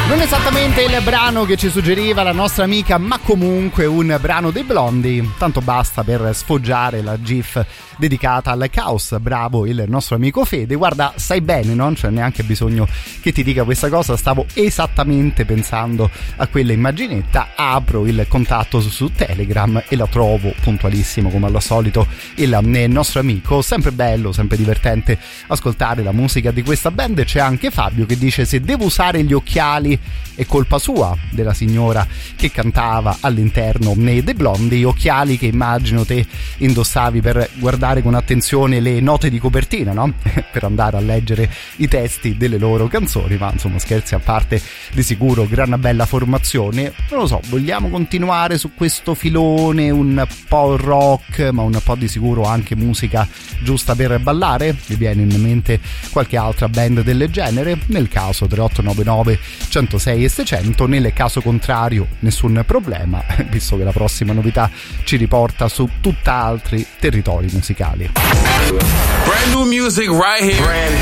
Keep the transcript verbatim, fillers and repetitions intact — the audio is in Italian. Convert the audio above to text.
Non esattamente il brano che ci suggeriva la nostra amica, ma comunque un brano dei Blondie. Tanto basta per sfoggiare la gif dedicata al caos. Bravo il nostro amico Fede. Guarda, sai bene, non c'è neanche bisogno che ti dica questa cosa. Stavo esattamente pensando a quella immaginetta. Apro il contatto su, su Telegram e la trovo puntualissimo come al solito il nostro amico. Sempre bello, sempre divertente ascoltare la musica di questa band. C'è anche Fabio che dice: se devo usare gli occhiali è colpa sua, della signora che cantava all'interno dei Blondie, occhiali che immagino te indossavi per guardare con attenzione le note di copertina, no? Per andare a leggere i testi delle loro canzoni. Ma insomma, scherzi a parte, di sicuro gran bella formazione. Non lo so, vogliamo continuare su questo filone un po' rock, ma un po' di sicuro anche musica giusta per ballare? Mi viene in mente qualche altra band del genere? Nel caso tre otto nove nove centosei e seicento, nel caso contrario nessun problema, visto che la prossima novità ci riporta su tutt'altri territori musicali. Brand new music right here. Brand